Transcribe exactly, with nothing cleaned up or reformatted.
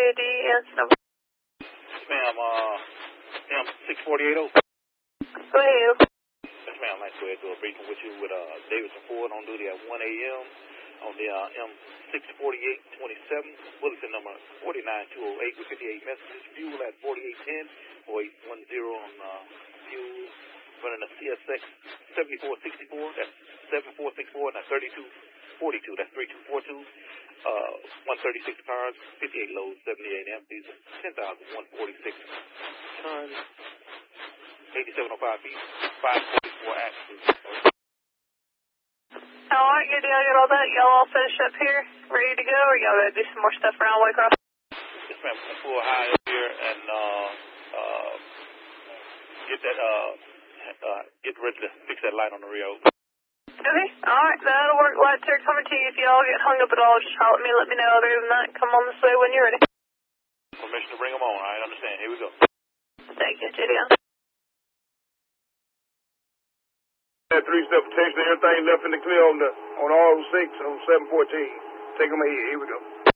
D S number. Yes, ma'am. Uh, M six forty-eight oh. Go ahead. Yes, ma'am. I'd like to go ahead and do a briefing with you with uh, Davidson Ford on duty at one A M on the uh, M six forty-eight twenty-seven, bulletin number forty-nine two oh eight with fifty-eight messages. Fuel at forty-eight ten, four eight one zero on uh, fuel. Running a C S X seventy-four sixty-four, that's seventy-four sixty-four, and that's thirty-two forty-two, that's thirty-two forty-two. Uh, one thirty-six cars, fifty-eight loads, seventy-eight empties, ten thousand one hundred forty-six tons, eighty-seven oh five feet, five forty-four axles. All right, good deal. Get all that. Y'all all finished up here, ready to go, or y'all gotta do some more stuff around Waycross? Yes, ma'am. We're full high up here and uh, uh, get that, uh, uh, get ready to fix that light on the Rio. Okay, all right, that'll work. Lights are coming to you. If y'all get hung up at all, just holler at me, let me know. Other than that, come on this way when you're ready. Permission to bring them on, all right? Understand. Here we go. Thank you, J D. That three-step protection, everything left in the clear on the on all six on seven fourteen. Take them ahead. Here we go.